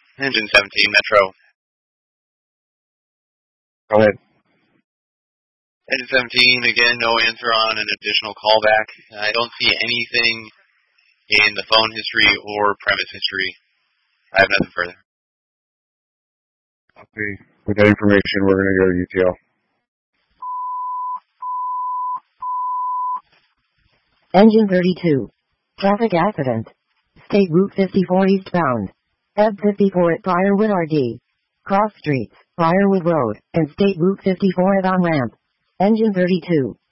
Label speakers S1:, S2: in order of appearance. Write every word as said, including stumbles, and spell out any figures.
S1: Engine seventeen, Metro.
S2: Go ahead.
S1: Engine seventeen, again, no answer on an additional callback. I don't see anything in the phone history or premise history. I have nothing further.
S2: Okay. With that information, we're going to go to U T L.
S3: Engine thirty-two. Traffic accident. State Route fifty-four eastbound. E B fifty-four at Briarwood R D. Cross streets, Briarwood Road, and State Route fifty-four at on-ramp. Engine thirty-two.